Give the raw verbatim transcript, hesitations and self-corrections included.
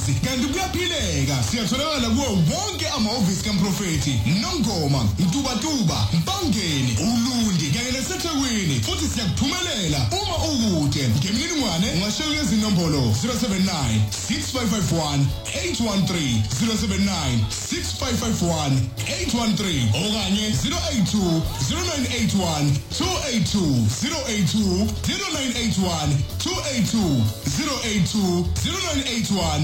ulwazi kanti kuyaphileka. Siyatholakala kuwo wonke amahhovisi kaMprofeti Nongoma, Mtubatuba, Mpangeni, Ulundi kanye naseThekwini. Futhi siyakuphumelela uma ukude. Ngemininingwane ungashayela izinombolo zero seven nine six five five one eight one three zero seven nine six five five one eight one three okanye zero eight two zero nine eight one two eight two zero eight two zero nine eight one two eight two zero eight two zero nine eight one